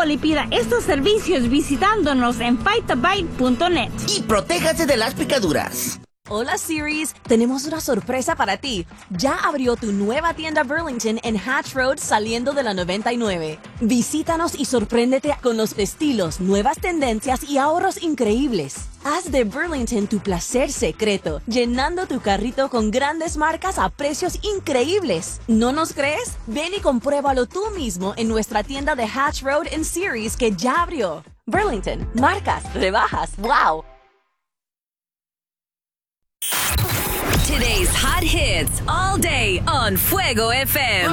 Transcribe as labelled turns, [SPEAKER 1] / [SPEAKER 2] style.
[SPEAKER 1] Luego le pida estos servicios visitándonos en fightthebite.net.
[SPEAKER 2] Y protéjase de las picaduras.
[SPEAKER 3] Hola Series, tenemos una sorpresa para ti. Ya abrió tu nueva tienda Burlington en Hatch Road saliendo de la 99. Visítanos y sorpréndete con los estilos, nuevas tendencias y ahorros increíbles. Haz de Burlington tu placer secreto, llenando tu carrito con grandes marcas a precios increíbles. ¿No nos crees? Ven y compruébalo tú mismo en nuestra tienda de Hatch Road en Series que ya abrió. Burlington, marcas, rebajas, wow.
[SPEAKER 4] Today's hot hits all day on Fuego FM.